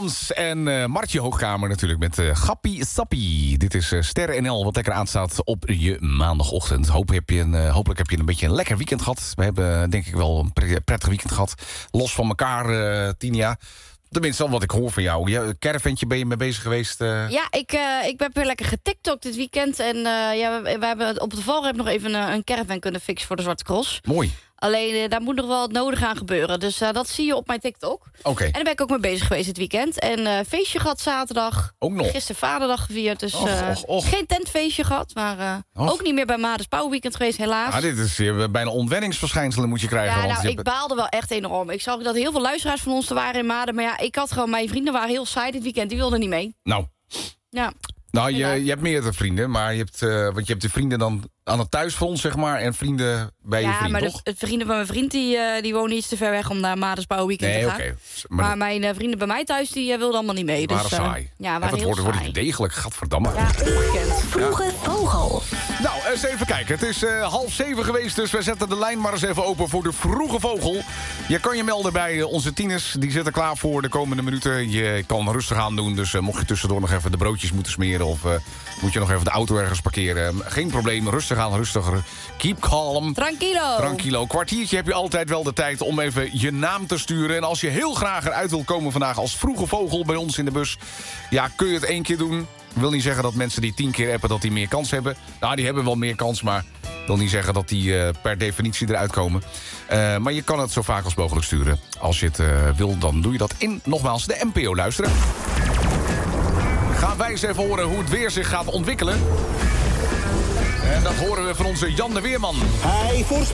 Tielemans en Martje Hoogkamer natuurlijk met Gappie Sappie. Dit is Sterren NL, wat lekker aanstaat op je maandagochtend. Hopelijk heb je een beetje een lekker weekend gehad. We hebben denk ik wel een prettig weekend gehad. Los van elkaar, Tinia. Tenminste, al wat ik hoor van jou. Een caravantje ben je mee bezig geweest? Ja, ik ben weer lekker getiktokt dit weekend. En we hebben op de Valreep nog even een caravan kunnen fixen voor de Zwarte Cross. Mooi. Alleen, daar moet nog wel het nodige aan gebeuren. Dus dat zie je op mijn TikTok. Oké. En daar ben ik ook mee bezig geweest dit weekend. En feestje gehad zaterdag. Ook nog? Gisteren Vaderdag gevierd. Dus och. geen tentfeestje gehad. Maar ook niet meer bij Maartens Pauwweekend geweest, helaas. Ah, dit is bijna onwenningsverschijnselen moet je krijgen. Ja, want ik baalde wel echt enorm. Ik zag dat heel veel luisteraars van ons er waren in Maden. Maar ja, mijn vrienden waren heel saai dit weekend. Die wilden niet mee. Nou, je hebt meerdere vrienden, maar want je hebt de vrienden dan aan het thuisfront, zeg maar, en vrienden bij je vriend, toch? De vrienden van mijn vriend, die wonen iets te ver weg om naar Maartens Pauwweekend te gaan. Okay. Maar mijn vrienden bij mij thuis, die wilden allemaal niet mee. Waren saai. Ja, waren heel saai. Wordt degelijk, gadverdamme. Ja, ongekend. Vroege Vogel. Nou, eens even kijken. Het is 6:30 geweest, dus we zetten de lijn maar eens even open voor de Vroege Vogel. Je kan je melden bij onze tieners. Die zitten klaar voor de komende minuten. Je kan rustig aan doen, dus mocht je tussendoor nog even de broodjes moeten smeren of moet je nog even de auto ergens parkeren. Geen probleem, rustig aan, rustiger. Keep calm. Tranquilo. Kwartiertje heb je altijd wel de tijd om even je naam te sturen. En als je heel graag eruit wil komen vandaag als Vroege Vogel bij ons in de bus, ja, kun je het 1 keer doen. Wil niet zeggen dat mensen die 10 keer appen dat die meer kans hebben. Nou, die hebben wel meer kans, maar wil niet zeggen dat die per definitie eruit komen. Maar je kan het zo vaak als mogelijk sturen. Als je het wil, dan doe je dat in, nogmaals, de NPO luisteren. Gaan wij eens even horen hoe het weer zich gaat ontwikkelen. En dat horen we van onze Jan de Weerman. Hij voorspelt